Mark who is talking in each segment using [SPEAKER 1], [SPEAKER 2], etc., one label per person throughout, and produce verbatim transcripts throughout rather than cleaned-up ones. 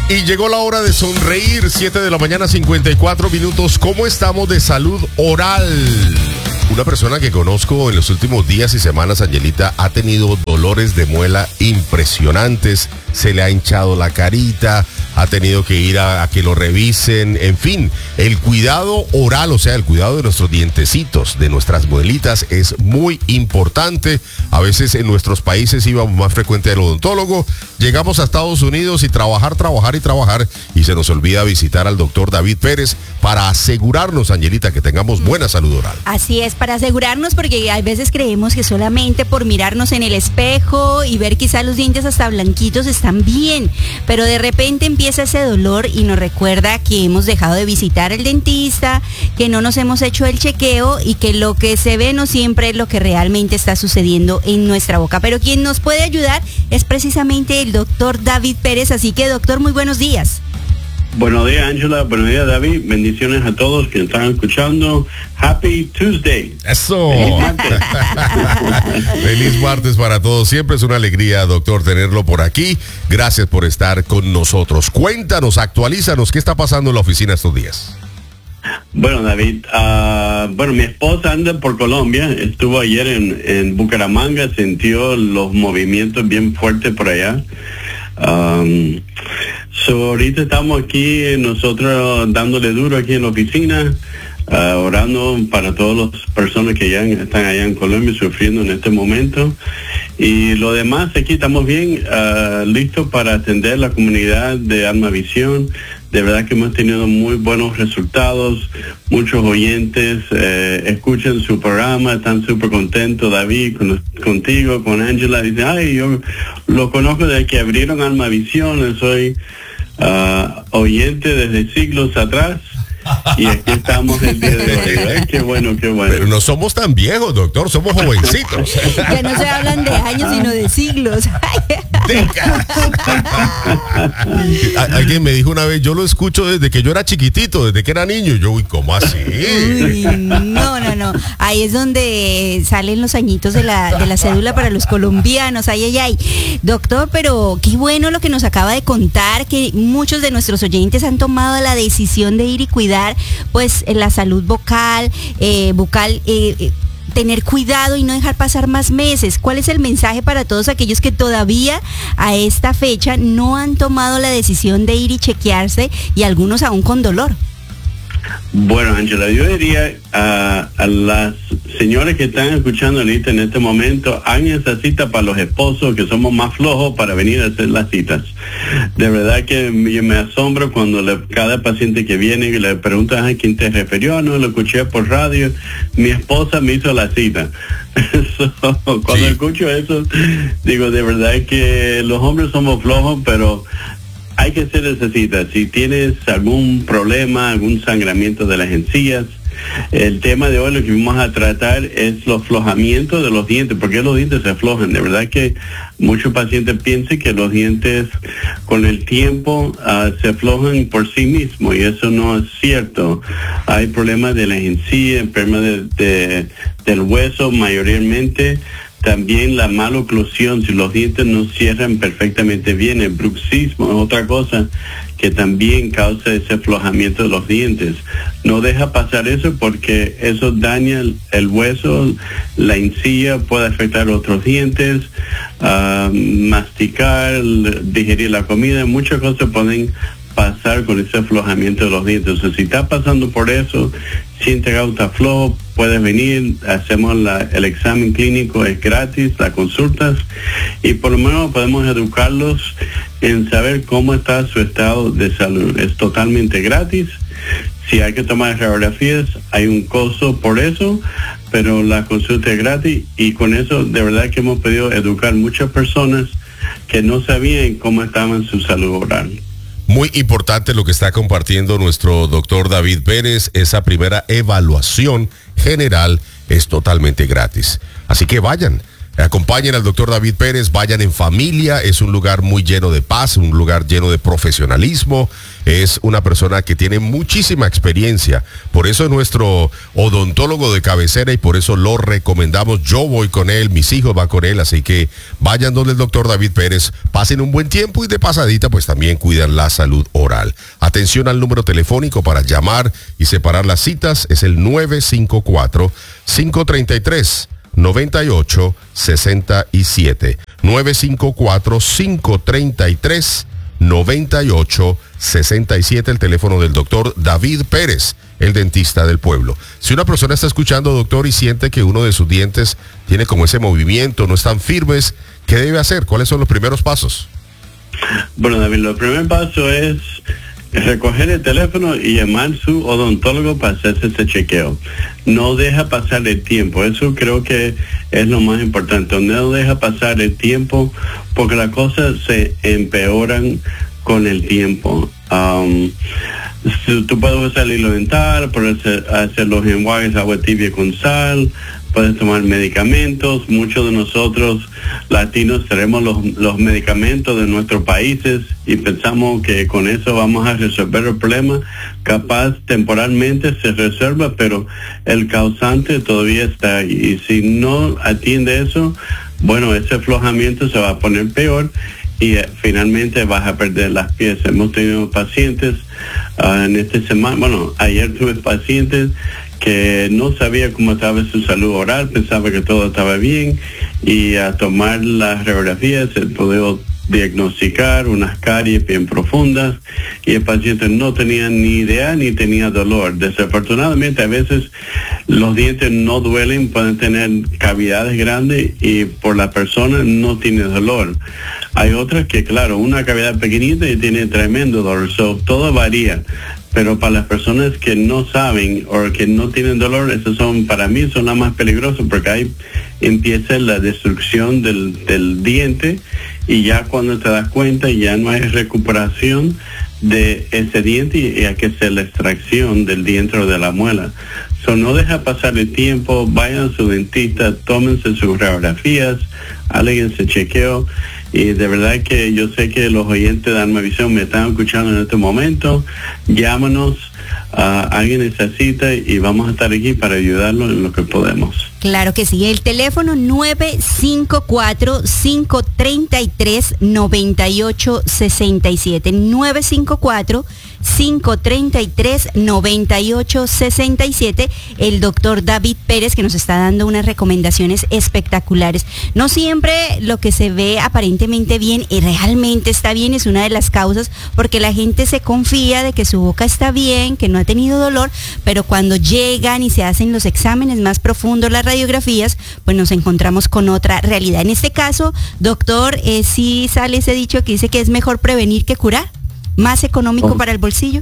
[SPEAKER 1] Y llegó la hora de sonreír, siete de la mañana, cincuenta y cuatro minutos. ¿Cómo estamos de salud oral? Una persona que conozco en los últimos días y semanas, Angelita, ha tenido dolores de muela impresionantes, se le ha hinchado la carita, ha tenido que ir a, a que lo revisen, en fin, el cuidado oral, o sea, el cuidado de nuestros dientecitos, de nuestras muelitas es muy importante. A veces en nuestros países íbamos más frecuente al odontólogo, llegamos a Estados Unidos y trabajar, trabajar y trabajar y se nos olvida visitar al doctor David Pérez para asegurarnos, Angelita, que tengamos buena salud oral.
[SPEAKER 2] Así es, para asegurarnos, porque hay veces creemos que solamente por mirarnos en el espejo y ver quizás los dientes hasta blanquitos están bien, pero de repente empieza ese dolor y nos recuerda que hemos dejado de visitar al dentista, que no nos hemos hecho el chequeo y que lo que se ve no siempre es lo que realmente está sucediendo en nuestra boca. Pero quien nos puede ayudar es precisamente el doctor David Pérez, así que doctor, muy buenos días.
[SPEAKER 3] Buenos días, Ángela. Buenos días, David. Bendiciones a todos que están escuchando. Happy Tuesday.
[SPEAKER 1] Eso. Feliz martes. Feliz martes para todos. Siempre es una alegría, doctor, tenerlo por aquí. Gracias por estar con nosotros. Cuéntanos, actualízanos, ¿qué está pasando en la oficina estos días?
[SPEAKER 3] Bueno, David, uh, bueno, mi esposa anda por Colombia. Estuvo ayer en, en Bucaramanga, sintió los movimientos bien fuertes por allá. Um, so ahorita estamos aquí nosotros dándole duro aquí en la oficina, uh, orando para todas las personas que ya están allá en Colombia sufriendo en este momento, y lo demás aquí estamos bien, uh, listos para atender la comunidad de Almavisión. De verdad que hemos tenido muy buenos resultados, muchos oyentes eh, escuchan su programa, están súper contentos, David, con, contigo, con Ángela. Dicen, ay, yo lo conozco desde que abrieron Almavisión, soy uh, oyente desde siglos atrás. Y aquí estamos el día de hoy. Ay, qué bueno, qué bueno.
[SPEAKER 1] Pero no somos tan viejos, doctor, somos jovencitos.
[SPEAKER 2] Ya no se hablan de años, sino de siglos.
[SPEAKER 1] Alguien me dijo una vez, yo lo escucho desde que yo era chiquitito, desde que era niño. Yo, uy, ¿cómo así?
[SPEAKER 2] Uy, no, no, no. Ahí es donde salen los añitos de la, de la cédula para los colombianos. Ay, ay, ay. Doctor, pero qué bueno lo que nos acaba de contar, que muchos de nuestros oyentes han tomado la decisión de ir y cuidar pues la salud vocal, eh, bucal, eh, eh, tener cuidado y no dejar pasar más meses. ¿Cuál es el mensaje para todos aquellos que todavía a esta fecha no han tomado la decisión de ir y chequearse, y algunos aún con dolor?
[SPEAKER 3] Bueno, Ángela, yo diría a, a las señoras que están escuchando ahorita en este momento, hagan esa cita para los esposos que somos más flojos para venir a hacer las citas. De verdad que me, me asombro cuando le, cada paciente que viene y le preguntan a quién te refirió, no, lo escuché por radio, mi esposa me hizo la cita. So, cuando sí. escucho eso, digo, de verdad que los hombres somos flojos, pero hay que hacer esa cita. Si tienes algún problema, algún sangramiento de las encías, el tema de hoy lo que vamos a tratar es los aflojamientos de los dientes. ¿Por qué los dientes se aflojan? De verdad que muchos pacientes piensan que los dientes con el tiempo uh, se aflojan por sí mismos, y eso no es cierto. Hay problemas de las encías, problemas de, de, del hueso mayormente. También la maloclusión, si los dientes no cierran perfectamente bien, el bruxismo es otra cosa que también causa ese aflojamiento de los dientes. No deja pasar eso porque eso daña el, el hueso, la encía, puede afectar otros dientes, uh, masticar, digerir la comida, muchas cosas pueden pasar con ese aflojamiento de los dientes. O sea, si está pasando por eso, siente gauta flojo, puedes venir, hacemos la, el examen clínico, es gratis, las consultas, y por lo menos podemos educarlos en saber cómo está su estado de salud. Es totalmente gratis. Si hay que tomar radiografías, hay un costo por eso, pero la consulta es gratis, y con eso de verdad que hemos podido educar muchas personas que no sabían cómo estaba en su salud oral.
[SPEAKER 1] Muy importante lo que está compartiendo nuestro doctor David Pérez. Esa primera evaluación general es totalmente gratis. Así que vayan, Acompañen al doctor David Pérez, vayan en familia, es un lugar muy lleno de paz, un lugar lleno de profesionalismo, es una persona que tiene muchísima experiencia, por eso es nuestro odontólogo de cabecera y por eso lo recomendamos. Yo voy con él, mis hijos van con él, así que vayan donde el doctor David Pérez, pasen un buen tiempo y de pasadita pues también cuidan la salud oral. Atención al número telefónico para llamar y separar las citas, es el nueve cinco cuatro, cinco tres tres, nueve ocho seis siete. nueve cinco cuatro, cinco tres tres, nueve ocho seis siete, el teléfono del doctor David Pérez, el dentista del pueblo. Si una persona está escuchando, doctor, y siente que uno de sus dientes tiene como ese movimiento, no están firmes, ¿qué debe hacer? ¿Cuáles son los primeros pasos?
[SPEAKER 3] Bueno, David, el primer paso es recoger el teléfono y llamar a su odontólogo para hacerse ese chequeo. No deja pasar el tiempo, eso creo que es lo más importante. No deja pasar el tiempo porque las cosas se empeoran con el tiempo. Um, tú puedes usar el hilo dental, puedes hacer, hacer los enjuagues agua tibia con sal, puedes tomar medicamentos. Muchos de nosotros latinos tenemos los, los medicamentos de nuestros países y pensamos que con eso vamos a resolver el problema. Capaz temporalmente se resuelva, pero el causante todavía está ahí. Y si no atiende eso, bueno, ese aflojamiento se va a poner peor y eh, finalmente vas a perder las piezas. Hemos tenido pacientes uh, en esta semana, bueno, ayer tuve pacientes que no sabía cómo estaba su salud oral, pensaba que todo estaba bien y a tomar las radiografías se pudo diagnosticar unas caries bien profundas y el paciente no tenía ni idea ni tenía dolor. Desafortunadamente a veces los dientes no duelen, pueden tener cavidades grandes y por la persona no tiene dolor. Hay otras que claro, una cavidad pequeñita y tiene tremendo dolor, so, todo varía. Pero para las personas que no saben o que no tienen dolor, esos son, para mí, son las más peligrosas porque ahí empieza la destrucción del, del diente y ya cuando te das cuenta ya no hay recuperación de ese diente y, y hay que hacer la extracción del diente o de la muela. So, no deja pasar el tiempo, vayan a su dentista, tómense sus radiografías, háganse chequeo. Y de verdad que yo sé que los oyentes de Almavisión me están escuchando en este momento. Llámanos, uh, alguien necesita y vamos a estar aquí para ayudarlos en lo que podemos.
[SPEAKER 2] Claro que sí. El teléfono nueve cinco cuatro, cinco tres tres, nueve ocho seis siete. nueve cinco cuatro, cinco tres tres, nueve ocho seis siete. El doctor David Pérez, que nos está dando unas recomendaciones espectaculares. No siempre lo que se ve aparentemente bien y realmente está bien es una de las causas, porque la gente se confía de que su boca está bien, que no ha tenido dolor, pero cuando llegan y se hacen los exámenes más profundos, las radiografías, pues nos encontramos con otra realidad. En este caso, doctor, eh, sí sale ese dicho que dice que es mejor prevenir que curar, más económico oh. para el bolsillo.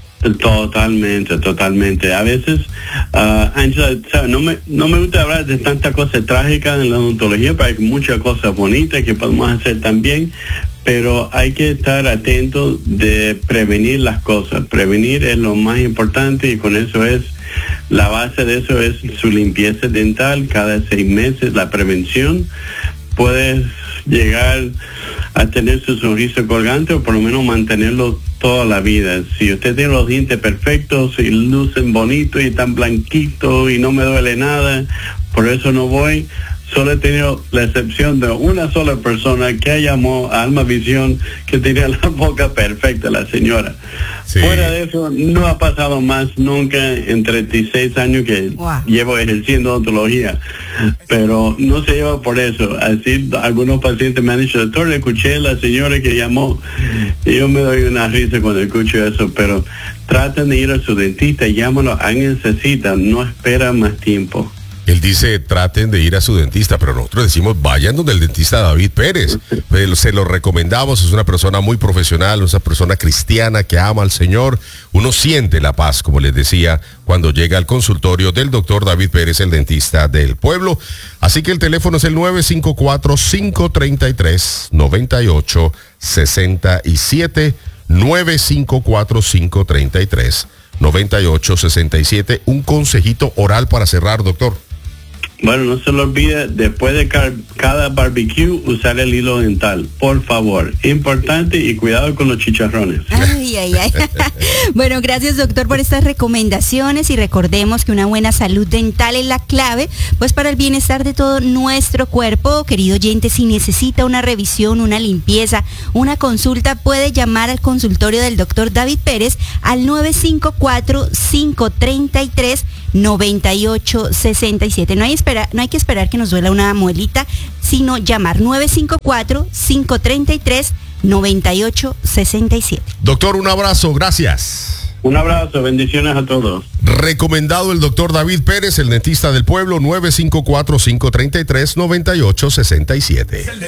[SPEAKER 3] Totalmente, totalmente. A veces, uh, Angela, ¿sabes? No me, no me gusta hablar de tanta cosa trágica en la odontología, pero hay muchas cosas bonitas que podemos hacer también, pero hay que estar atentos de prevenir las cosas. Prevenir es lo más importante y con eso es, la base de eso es su limpieza dental cada seis meses, la prevención. Puedes llegar a tener su sonrisa colgante o por lo menos mantenerlo toda la vida. Si usted tiene los dientes perfectos y lucen bonitos y están blanquitos y no me duele nada, por eso no voy. Solo he tenido la excepción de una sola persona que llamó a Almavisión que tenía la boca perfecta, la señora. Sí. Fuera de eso, no ha pasado más nunca en treinta y seis años que wow. llevo ejerciendo odontología. Pero no se lleva por eso. Así, algunos pacientes me han dicho, doctor, escuché a la señora que llamó. Y yo me doy una risa cuando escucho eso, pero traten de ir a su dentista, llámalo, alguien necesita, no espera más tiempo.
[SPEAKER 1] Él dice, traten de ir a su dentista, pero nosotros decimos, vayan donde el dentista David Pérez. Se lo recomendamos, es una persona muy profesional, es una persona cristiana que ama al Señor. Uno siente la paz, como les decía, cuando llega al consultorio del doctor David Pérez, el dentista del pueblo. Así que el teléfono es el nueve cinco cuatro, cinco tres tres, nueve ocho seis siete, nueve cinco cuatro, cinco tres tres, nueve ocho seis siete. Un consejito oral para cerrar, doctor.
[SPEAKER 3] Bueno, no se lo olvide, después de car- cada barbecue, usar el hilo dental, por favor. Importante, y cuidado con los chicharrones.
[SPEAKER 2] Ay, ay, ay. Bueno, gracias, doctor, por estas recomendaciones, y recordemos que una buena salud dental es la clave, pues para el bienestar de todo nuestro cuerpo. Querido oyente, si necesita una revisión, una limpieza, una consulta, puede llamar al consultorio del doctor David Pérez al nueve cinco cuatro, cinco tres tres, nueve ocho seis siete. No hay, espera, no hay que esperar que nos duela una muelita, sino llamar nueve cinco cuatro, cinco tres tres, nueve ocho seis siete.
[SPEAKER 1] Doctor, un abrazo, gracias.
[SPEAKER 3] Un abrazo, bendiciones a todos.
[SPEAKER 1] Recomendado el doctor David Pérez, el dentista del pueblo, nueve cinco cuatro, cinco tres tres, nueve ocho seis siete.